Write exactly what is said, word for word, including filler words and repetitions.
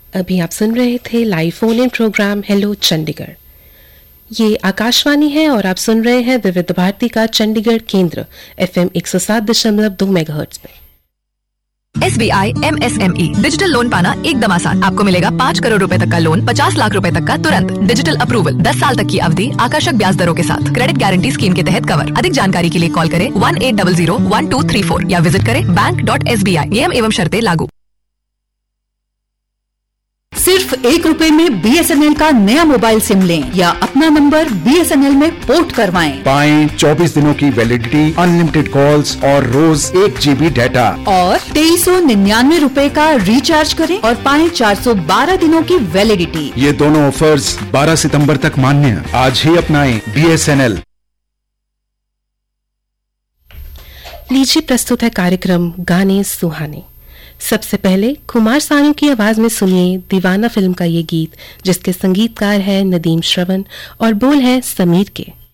अभी आप सुन रहे थे live phone in programme hello Chandigarh. ये आकाशवाणी है और आप सुन रहे हैं विविध भारती का चंडीगढ़ केंद्र एफएम एक सौ सात दशमलव दो मेगाहर्ट्ज पे। S B I am S M E digital loan पाना एकदम आसान। आपको मिलेगा पाँच करोड़ रुपए तक का लोन, पचास लाख रुपए तक का तुरंत, डिजिटल अप्रूवल, दस साल तक की अवधि, आकर्षक ब्याज दरों के साथ, क्रेडिट गारंटी स्कीम के तहत कवर। अधिक जानकारी के लिए कॉल करें one eight double zero one two three four या विजिट करें bank dot S B I. नियम एवं शर्तें लागू। सिर्फ एक रुपए में बी एस एन एल का नया मोबाइल सिम लें या अपना number B S N L में पोर्ट करवाएं। पाएं चौबीस दिनों की वैलिडिटी, अनलिमिटेड कॉल्स और रोज एक जीबी डाटा। और तेईस सौ निन्यानवे रूपए का रिचार्ज करें और पाएं चार सौ बारह दिनों की वैलिडिटी। ये दोनों ऑफर्स बारह सितंबर तक मान्य। आज ही अपनाएं बी एस एन एल। लीजिए प्रस्तुत है कार्यक्रम गाने सुहाने। सबसे पहले कुमार सानू की आवाज में सुनिए दीवाना फिल्म का ये गीत, जिसके संगीतकार है नदीम श्रवण और बोल है समीर के।